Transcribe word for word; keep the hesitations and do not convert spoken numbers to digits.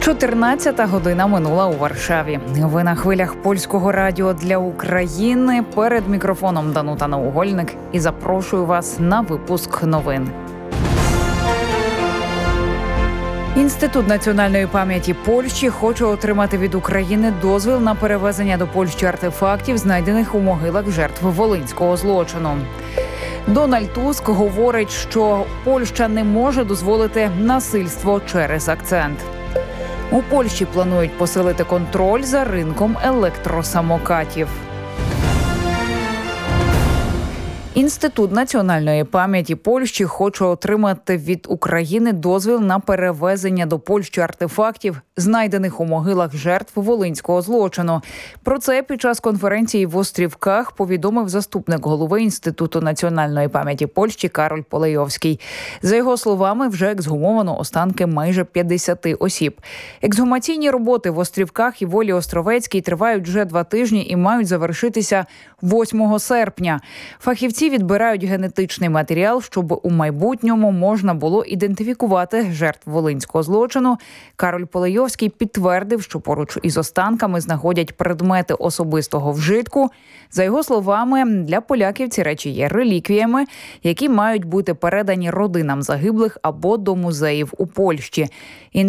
чотирнадцята година минула у Варшаві. Ви на хвилях Польського радіо для України. Перед мікрофоном Данута Наугольник і запрошую вас на випуск новин. Інститут національної пам'яті Польщі хоче отримати від України дозвіл на перевезення до Польщі артефактів, знайдених у могилах жертв волинського злочину. Дональд Туск говорить, що Польща не може дозволити насильство через акцент. У Польщі планують посилити контроль за ринком електросамокатів. Інститут національної пам'яті Польщі хоче отримати від України дозвіл на перевезення до Польщі артефактів, знайдених у могилах жертв волинського злочину. Про це під час конференції в Острівках повідомив заступник голови Інституту національної пам'яті Польщі Кароль Полейовський. За його словами, вже ексгумовано останки майже п'ятдесят осіб. Ексгумаційні роботи в Острівках і Волі Островецькій тривають вже два тижні і мають завершитися восьмого серпня. Фахівці відбирають генетичний матеріал, щоб у майбутньому можна було ідентифікувати жертв волинського злочину. Кароль Полейовський підтвердив, що поруч із останками знаходять предмети особистого вжитку. За його словами, для поляків ці речі є реліквіями, які мають бути передані родинам загиблих або до музеїв у Польщі.